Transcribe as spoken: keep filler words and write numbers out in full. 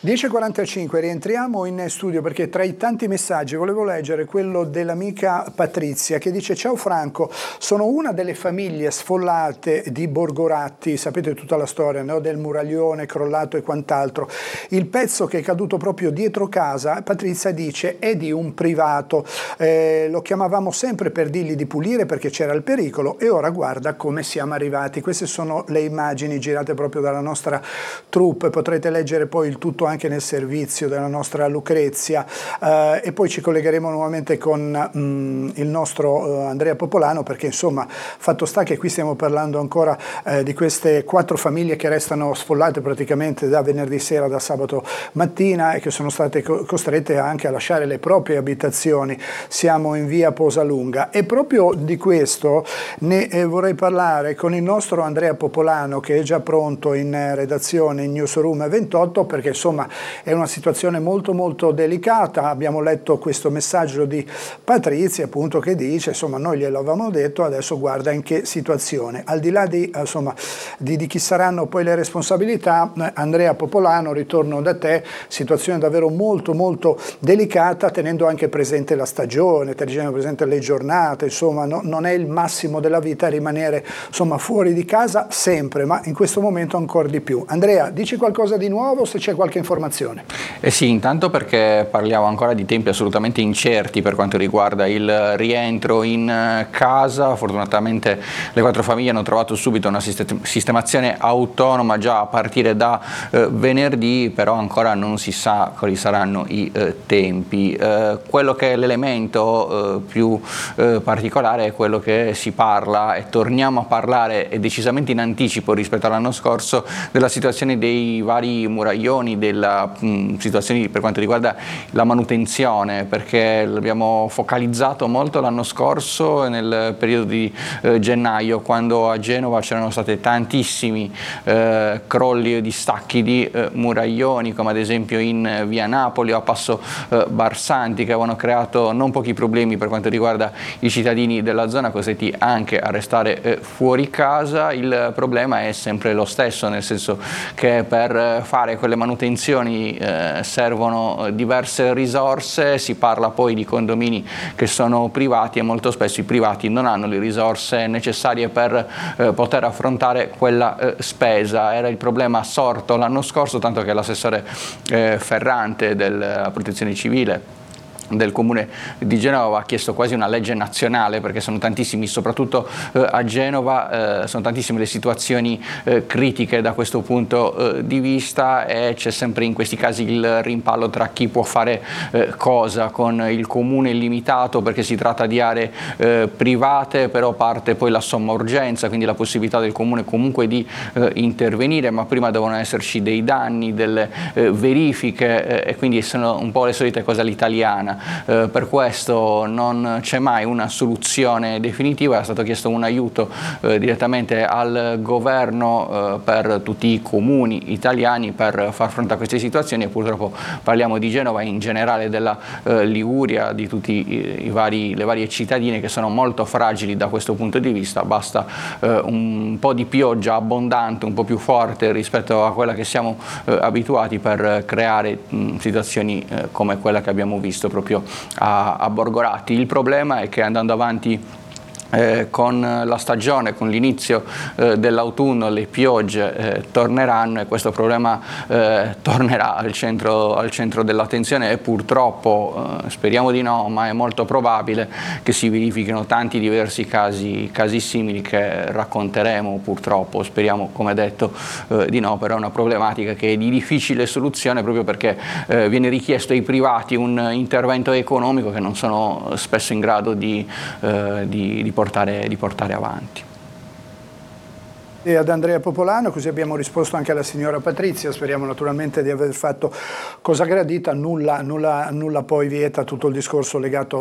dieci e quarantacinque, rientriamo in studio perché tra i tanti messaggi volevo leggere quello dell'amica Patrizia che dice: ciao Franco, sono una delle famiglie sfollate di Borgoratti, sapete tutta la storia, no? Del muraglione crollato e quant'altro. Il pezzo che è caduto proprio dietro casa, Patrizia dice, è di un privato, eh, lo chiamavamo sempre per dirgli di pulire perché c'era il pericolo e ora guarda come siamo arrivati. Queste sono le immagini girate proprio dalla nostra troupe, potrete leggere poi il tutto anche nel servizio della nostra Lucrezia, eh, e poi ci collegheremo nuovamente con mh, il nostro eh, Andrea Popolano, perché insomma fatto sta che qui stiamo parlando ancora eh, di queste quattro famiglie che restano sfollate praticamente da venerdì sera, da sabato mattina, e che sono state co costrette anche a lasciare le proprie abitazioni. Siamo in via Posalunga e proprio di questo ne eh, vorrei parlare con il nostro Andrea Popolano, che è già pronto in eh, redazione in Newsroom ventotto, perché insomma è una situazione molto molto delicata. Abbiamo letto questo messaggio di Patrizia appunto che dice insomma noi glielo avevamo detto, adesso guarda in che situazione. Al di là di, insomma, di, di chi saranno poi le responsabilità, Andrea Popolano, ritorno da te, situazione davvero molto molto delicata, tenendo anche presente la stagione, tenendo presente le giornate, insomma no, non è il massimo della vita rimanere insomma fuori di casa sempre, ma in questo momento ancora di più. Andrea, dici qualcosa di nuovo, se c'è qualche informazione. Eh sì, intanto perché parliamo ancora di tempi assolutamente incerti per quanto riguarda il rientro in casa. Fortunatamente le quattro famiglie hanno trovato subito una sistemazione autonoma già a partire da eh, venerdì, però ancora non si sa quali saranno i eh, tempi. Eh, quello che è l'elemento eh, più eh, particolare è quello che si parla, e torniamo a parlare e decisamente in anticipo rispetto all'anno scorso, della situazione dei vari muraglioni, della mh, situazione per quanto riguarda la manutenzione, perché l'abbiamo focalizzato molto l'anno scorso nel periodo di eh, gennaio, quando a Genova c'erano stati tantissimi eh, crolli e distacchi di eh, muraglioni, come ad esempio in via Napoli o a Passo eh, Barsanti, che avevano creato non pochi problemi per quanto riguarda i cittadini della zona, costretti anche a restare eh, fuori casa. Il problema è sempre lo stesso, nel senso che per fare quelle manutenzioni eh, servono diverse risorse. Si parla poi di condomini che sono privati e molto spesso i privati non hanno le risorse necessarie per eh, poter affrontare quella eh, spesa. Era il problema sorto l'anno scorso, tanto che l'assessore eh, Ferrante della Protezione Civile del Comune di Genova ha chiesto quasi una legge nazionale, perché sono tantissimi, soprattutto eh, a Genova, eh, sono tantissime le situazioni eh, critiche da questo punto eh, di vista, e c'è sempre in questi casi il rimpallo tra chi può fare eh, cosa. Con il Comune illimitato, perché si tratta di aree eh, private, però parte poi la somma urgenza, quindi la possibilità del Comune comunque di eh, intervenire, ma prima devono esserci dei danni, delle eh, verifiche, eh, e quindi sono un po' le solite cose all'italiana. Eh, per questo non c'è mai una soluzione definitiva. È stato chiesto un aiuto eh, direttamente al governo eh, per tutti i comuni italiani per far fronte a queste situazioni, e purtroppo parliamo di Genova, in generale della eh, Liguria, di tutte i, i vari, le varie cittadine che sono molto fragili da questo punto di vista. Basta eh, un po' di pioggia abbondante, un po' più forte rispetto a quella che siamo eh, abituati, per creare mh, situazioni eh, come quella che abbiamo visto proprio a, a Borgoratti. Il problema è che andando avanti Eh, con la stagione, con l'inizio eh, dell'autunno, le piogge eh, torneranno, e questo problema eh, tornerà al centro, al centro dell'attenzione, e purtroppo, eh, speriamo di no, ma è molto probabile che si verifichino tanti diversi casi, casi simili che racconteremo purtroppo. Speriamo, come detto, eh, di no, però è una problematica che è di difficile soluzione, proprio perché eh, viene richiesto ai privati un intervento economico che non sono spesso in grado di, eh, di, di Portare, di portare avanti. E ad Andrea Popolano, così abbiamo risposto anche alla signora Patrizia. Speriamo naturalmente di aver fatto cosa gradita, nulla, nulla, nulla poi vieta tutto il discorso legato